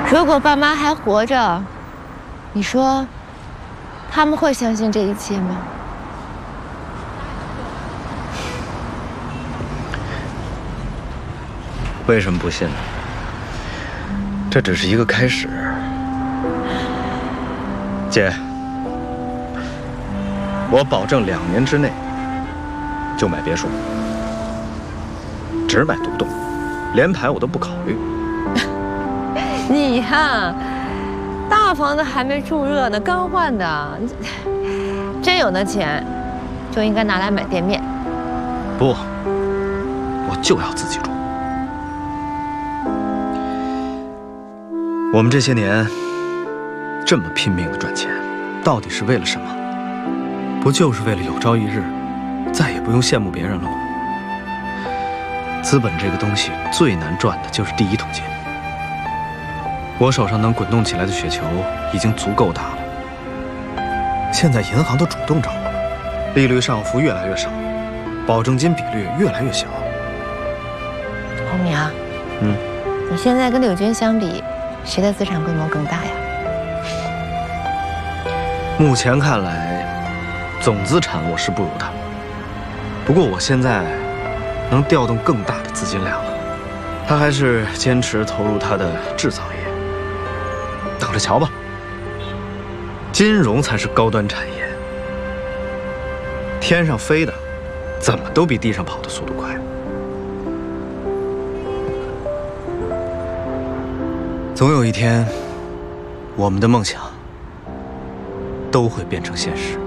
如果爸妈还活着，你说他们会相信这一切吗？ 为什么不信呢？这只是一个开始。姐，我保证2年之内就买别墅，只买独栋，连排我都不考虑。 你呀，大房子还没住热呢，刚换的，真有那钱，就应该拿来买店面。 不，我就要自己住。我们这些年这么拼命的赚钱，到底是为了什么？不就是为了有朝一日再也不用羡慕别人了吗？资本这个东西最难赚的就是第一桶金。我手上能滚动起来的雪球已经足够大了，现在银行都主动找我了，利率上浮越来越少，保证金比率越来越小。 洪明啊，你现在跟柳军相比，谁的资产规模更大呀？ 目前看来，总资产我是不如他，不过我现在能调动更大的资金量了。他还是坚持投入他的制造业，等着瞧吧。金融才是高端产业，天上飞的怎么都比地上跑的速度快。总有一天，我们的梦想都会变成现实。